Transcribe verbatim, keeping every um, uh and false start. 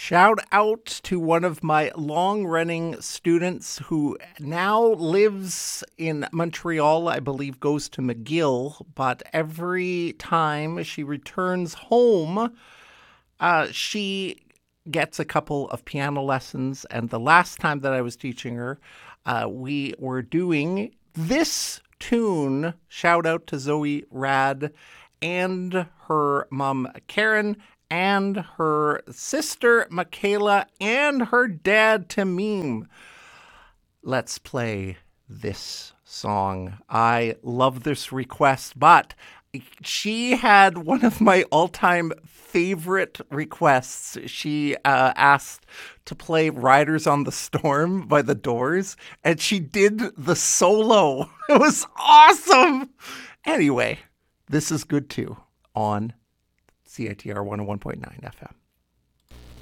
Shout out to one of my long-running students who now lives in Montreal, I believe goes to McGill, but every time she returns home, uh, she gets a couple of piano lessons. And the last time that I was teaching her, uh, we were doing this tune. Shout out to Zoe Rad and her mom, Karen, and her sister, Michaela, and her dad, Tamim. Let's play this song. I love this request, but she had one of my all-time favorite requests. She uh, asked to play Riders on the Storm by The Doors, and she did the solo. It was awesome. Anyway, this is good too on C I T R one oh one point nine F M.